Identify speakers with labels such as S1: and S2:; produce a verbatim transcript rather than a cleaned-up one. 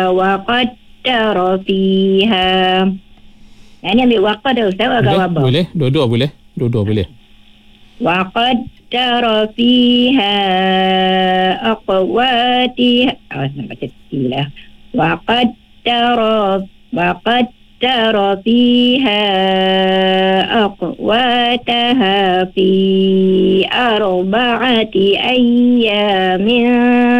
S1: وقدر فيها. Yang ni ambil waqadar Ustaz atau
S2: Boleh,
S1: wabah?
S2: boleh. Dua-dua boleh. Dua-dua boleh.
S1: وقدر فيها أقواتها. Oh, nak baca tilah. وقدر وقدر فيها أقواتها في أربعة أيام